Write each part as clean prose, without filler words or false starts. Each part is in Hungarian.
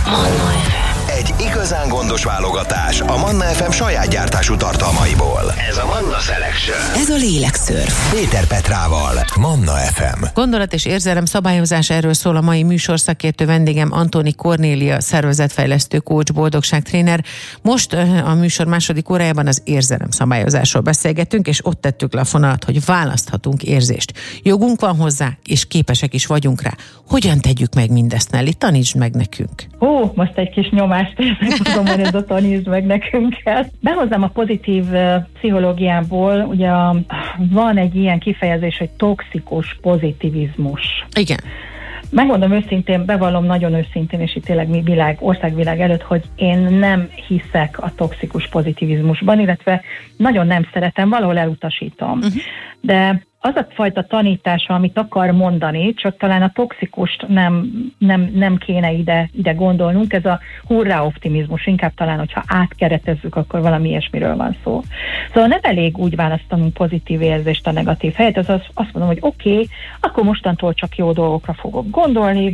Manna FM. Egy igazán gondos válogatás a Manna FM saját gyártású tartalmaiból. Ez a Manna Selection. Ez a lélekszörf. Péter Petrával, Manna FM. Gondolat és érzelem szabályozás, erről szól a mai műsor. Szakértő vendégem Antoni Kornélia, szervezetfejlesztő, coach, boldogságtréner. Most a műsor második órájában az érzelem szabályozásról beszélgetünk, és ott tettük le a fonalat, hogy választhatunk érzést. Jogunk van hozzá, és képesek is vagyunk rá. Hogyan tegyük meg mindezt, Nelly? Tanítsd meg nekünk. Most egy kis nyomást érzek, tudom, hogy ez a tanítsd meg nekünk ezt. Behozzám a pozitív pszichológiából, ugye van egy ilyen kifejezés, hogy toxikus pozitivizmus. Igen. Megmondom őszintén, bevallom nagyon őszintén, és itt tényleg országvilág előtt, hogy én nem hiszek a toxikus pozitivizmusban, illetve nagyon nem szeretem, valahol elutasítom. De az a fajta tanítása, amit akar mondani, csak talán a toxikust nem kéne ide gondolnunk, ez a hurrá optimizmus, inkább talán, hogyha átkeretezzük, akkor valami ilyesmiről van szó. Szóval nem elég úgy választanunk pozitív érzést a negatív helyet, az azt mondom, hogy oké, akkor mostantól csak jó dolgokra fogok gondolni,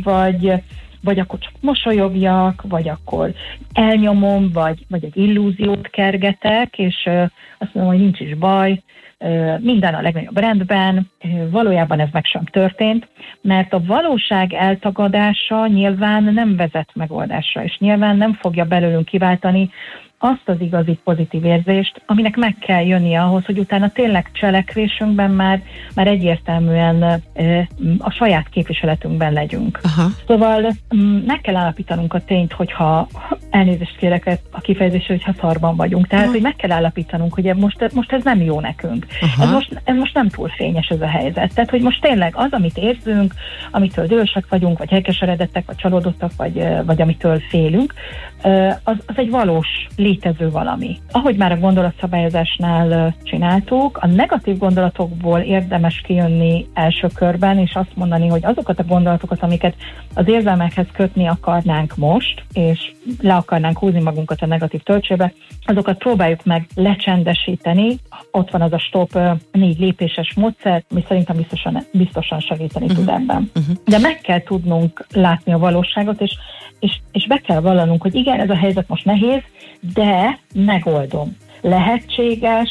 vagy akkor csak mosolyogjak, vagy akkor elnyomom, vagy egy illúziót kergetek, és azt mondom, hogy nincs is baj, minden a legnagyobb rendben, valójában ez meg sem történt, mert a valóság eltagadása nyilván nem vezet megoldásra, és nyilván nem fogja belőlünk kiváltani azt az igazi pozitív érzést, aminek meg kell jönnie ahhoz, hogy utána tényleg cselekvésünkben már egyértelműen a saját képviseletünkben legyünk. Aha. Szóval meg kell állapítanunk a tényt, hogyha elnézést kérek a kifejezésre, hogyha szarban vagyunk. Tehát, hogy meg kell állapítanunk, hogy most ez nem jó nekünk. Ez most nem túl fényes ez a helyzet. Tehát, hogy most tényleg az, amit érzünk, amitől dühösek vagyunk, vagy elkeseredettek, vagy csalódottak, vagy amitől félünk, az egy valós létező valami. Ahogy már a gondolatszabályozásnál csináltuk, a negatív gondolatokból érdemes kijönni első körben, és azt mondani, hogy azokat a gondolatokat, amiket az érzelmekhez kötni akarnánk most, és le akarnánk húzni magunkat a negatív töltsébe, azokat próbáljuk meg lecsendesíteni. Ott van az a stop 4 lépéses módszer, ami szerintem biztosan segíteni tud ebben. De meg kell tudnunk látni a valóságot, és be kell vallanunk, hogy igen, ez a helyzet most nehéz, de megoldom. Lehetséges,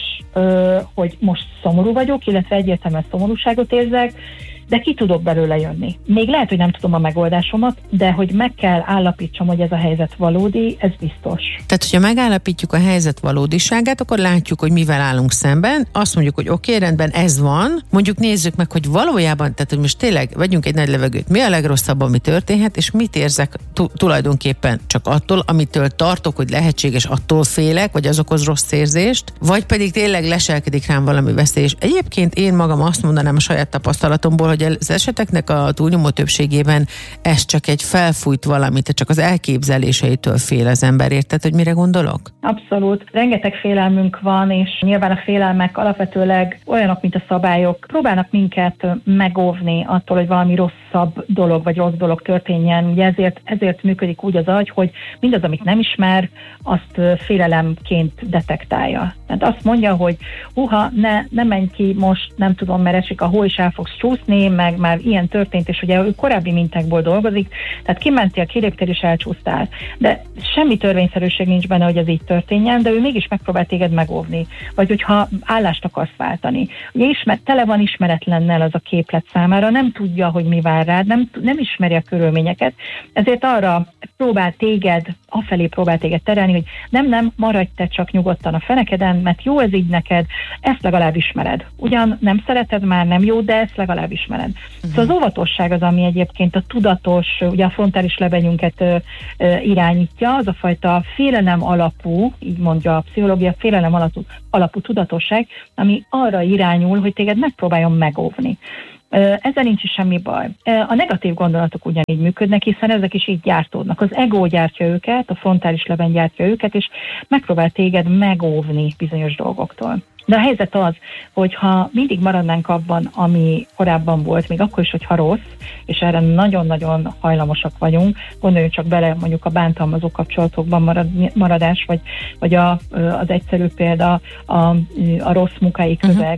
hogy most szomorú vagyok, illetve egyértelműen szomorúságot érzek, de ki tudok belőle jönni. Még lehet, hogy nem tudom a megoldásomat, de hogy meg kell állapítsam, hogy ez a helyzet valódi, ez biztos. Tehát, hogyha megállapítjuk a helyzet valódiságát, akkor látjuk, hogy mivel állunk szemben, azt mondjuk, hogy oké, rendben, ez van, mondjuk nézzük meg, hogy valójában, tehát, hogy most tényleg vegyünk egy nagy levegőt, mi a legrosszabb, ami történhet, és mit érzek tulajdonképpen csak attól, amitől tartok, hogy lehetséges, attól félek, vagy az okoz rossz érzést, vagy pedig tényleg leselkedik rám valami veszély. És egyébként én magam azt mondanám a saját tapasztalatomból, hogy az eseteknek a túlnyomó többségében ez csak egy felfújt valamit, csak az elképzeléseitől fél az ember, érted, hogy mire gondolok? Abszolút. Rengeteg félelmünk van, és nyilván a félelmek alapvetőleg olyanok, mint a szabályok. Próbálnak minket megóvni attól, hogy valami rosszabb dolog, vagy rossz dolog történjen. Ugye ezért működik úgy az agy, hogy mindaz, amit nem ismer, azt félelemként detektálja. Tehát azt mondja, hogy ne menj ki most, nem tudom, mert esik a hó, és el fogsz csúszni, meg már ilyen történt, és ugye ő korábbi mintákból dolgozik, tehát kimentél, kiléptél és elcsúsztál. De semmi törvényszerűség nincs benne, hogy ez így történjen, de ő mégis megpróbál téged megóvni. Vagy hogyha állást akarsz váltani. Ugye tele van ismeretlennel az a képlet számára, nem tudja, hogy mi vár rád, nem ismeri a körülményeket, ezért arra afelé próbál téged terelni, hogy nem, maradj te csak nyugodtan a fenekeden, mert jó ez így neked, ezt legalább ismered. Ugyan nem szereted már, nem jó, de ezt legalább ismered. Szóval az óvatosság az, ami egyébként a tudatos, ugye a frontális lebenyünket irányítja, az a fajta félelem alapú, így mondja a pszichológia, félelem alapú tudatosság, ami arra irányul, hogy téged megpróbáljon megóvni. Ezzel nincs is semmi baj. A negatív gondolatok ugyanígy működnek, hiszen ezek is így gyártódnak. Az ego gyártja őket, a frontális leben gyártja őket, és megpróbál téged megóvni bizonyos dolgoktól. De a helyzet az, hogy ha mindig maradnánk abban, ami korábban volt, még akkor is, hogyha rossz, és erre nagyon-nagyon hajlamosak vagyunk, gondoljunk csak bele mondjuk a bántalmazó kapcsolatokban maradás, vagy az egyszerű példa a rossz munkai közeg,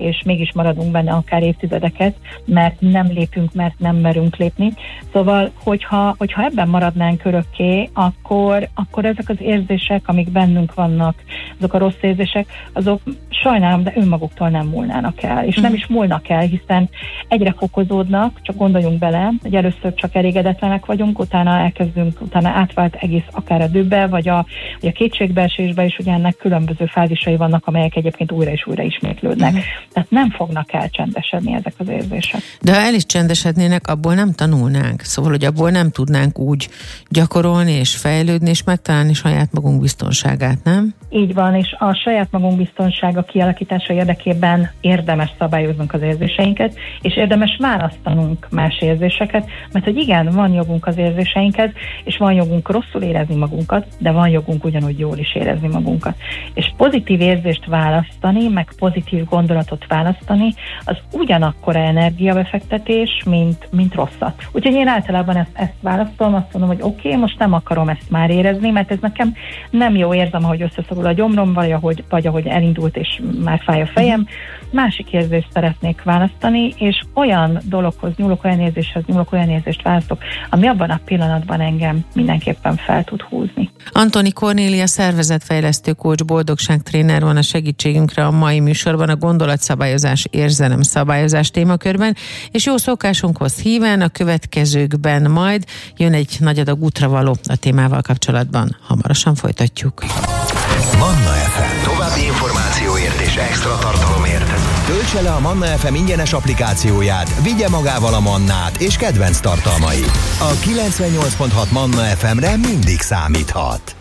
és mégis maradunk benne akár évtizedeket, mert nem lépünk, mert nem merünk lépni. Szóval, hogyha ebben maradnánk örökké, akkor ezek az érzések, amik bennünk vannak, azok a rossz érzések, azok sajnálom, de önmaguktól nem múlnának el. És nem is múlnak el, hiszen egyre fokozódnak, csak gondoljunk bele, hogy először csak elégedetlenek vagyunk, utána átvált egész akár a dühbe, vagy a kétségbeesésbe is, ugye ennek különböző fázisai vannak, amelyek egyébként újra és újra ismétlődnek. Tehát nem fognak elcsendesedni ezek az érzések. De ha el is csendesednének, abból nem tanulnánk. Szóval, hogy abból nem tudnánk úgy gyakorolni és fejlődni, és megtalálni saját magunk biztonságát, nem? Így van, és a saját magunk biztonsága kialakítása érdekében érdemes szabályoznunk az érzéseinket, és érdemes választanunk más érzéseket, mert hogy igen, van jogunk az érzéseinkhez, és van jogunk rosszul érezni magunkat, de van jogunk ugyanúgy jól is érezni magunkat. És pozitív érzést választani, meg pozitív gondolatot választani, az ugyanakkora energiabefektetés, mint rosszat. Úgyhogy én általában ezt választom, azt mondom, hogy oké, most nem akarom ezt már érezni, mert ez nekem nem jó, érzem, ahogy összeszorul a gyomrom, vagy ahogy elindult, és már fáj a fejem. Másik érzést szeretnék választani, és olyan dologhoz nyúlok, olyan érzéshez nyúlok, olyan érzést választok, ami abban a pillanatban engem mindenképpen fel tud húzni. Antoni Kornélia szervezetfejlesztő coach, boldogságtréner van a segítségünkre a mai műsorban a gondolatszabályozás, érzelemszabályozás témakörben, és jó szokásunkhoz híven a következőkben majd jön egy nagy adag útravaló a témával kapcsolatban. Hamarosan folytatjuk. Manna FM. További információért és extra tartalomért töltse le a Manna FM ingyenes applikációját, vigye magával a Mannát és kedvenc tartalmait. A 98.6 Manna FM-re mindig számíthat.